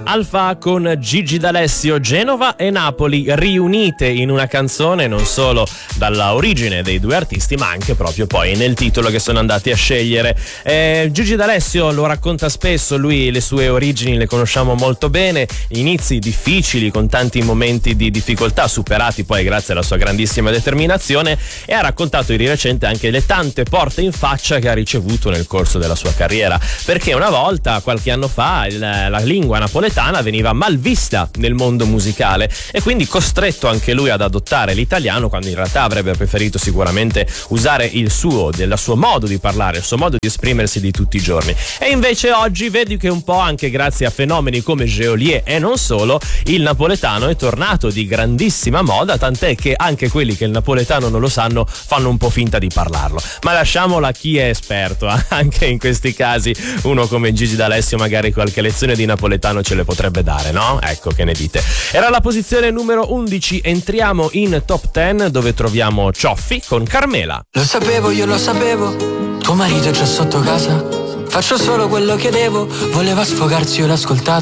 Alfa con Gigi D'Alessio, Genova e Napoli riunite in una canzone, non solo dalla origine dei due artisti ma anche proprio poi nel titolo che sono andati a scegliere. Gigi D'Alessio lo racconta spesso, lui le sue origini le conosciamo molto bene, inizi difficili con tanti momenti di difficoltà superati poi grazie alla sua grandissima determinazione, e ha raccontato di recente anche le tante porte in faccia che ha ricevuto nel corso della sua carriera, perché una volta, qualche anno fa, la lingua napoletana veniva mal vista nel mondo musicale e quindi costretto anche lui ad adottare l'italiano, quando in realtà avrebbe preferito sicuramente usare il suo modo di parlare, il suo modo di esprimersi di tutti i giorni. E invece oggi vedi che un po' anche grazie a fenomeni come Geolier e non solo, il napoletano è tornato di grandissima moda, tant'è che anche quelli che il napoletano non lo sanno fanno un po' finta di parlarlo. Ma lasciamola a chi è esperto, anche in questi casi uno come Gigi D'Alessio magari qualche lezione di napoletano ce le potrebbe dare, no? Ecco, che ne dite? Era la posizione numero 11, entriamo in top 10 dove troviamo Cioffi con Carmela. Lo sapevo, io lo sapevo, tuo marito è già sotto casa, faccio solo quello che devo, voleva sfogarsi, io l'ho ascoltato.